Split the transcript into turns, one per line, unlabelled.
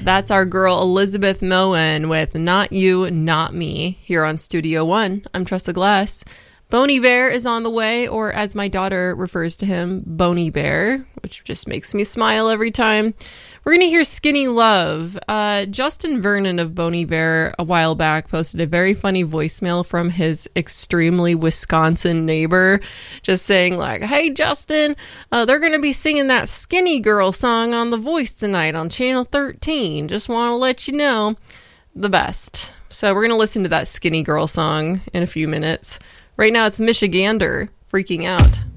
That's our girl Elizabeth Moen with Not You, Not Me here on Studio One. I'm Tressa Glass. Bon Iver is on the way, or as my daughter refers to him, Boney Bear, which just makes me smile every time. We're going to hear Skinny Love. Justin Vernon of Bon Iver a while back posted a very funny voicemail from his extremely Wisconsin neighbor, just saying like, hey Justin, they're going to be singing that Skinny Girl song on The Voice tonight on Channel 13. Just want to let you know. The best. So we're going to listen to that Skinny Girl song in a few minutes. Right now it's Michigander, Freaking Out.